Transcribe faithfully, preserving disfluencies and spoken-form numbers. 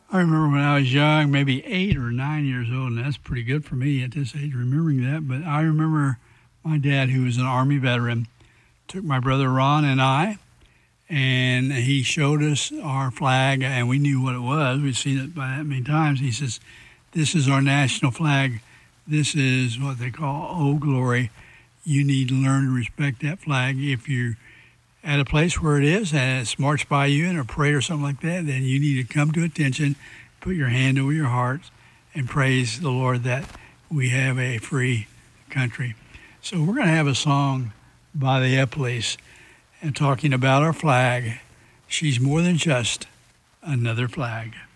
I remember when I was young, maybe eight or nine years old, and that's pretty good for me at this age, remembering that. But I remember my dad, who was an Army veteran, took my brother Ron and I, and he showed us our flag, and we knew what it was. We'd seen it by that many times. He says, "This is our national flag. This is what they call Old Glory. You need to learn to respect that flag. If you're at a place where it is and it's marched by you in a parade or something like that, then you need to come to attention, put your hand over your heart, and praise the Lord that we have a free country." So we're going to have a song by the Epleys and talking about our flag. She's more than just another flag.